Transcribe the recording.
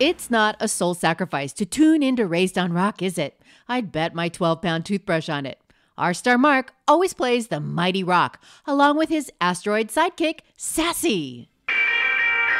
It's not a soul sacrifice to tune into Raised on Rock, is it? I'd bet my 12-pound toothbrush on it. Our star Mark always plays the mighty rock, along with his asteroid sidekick, Sassy.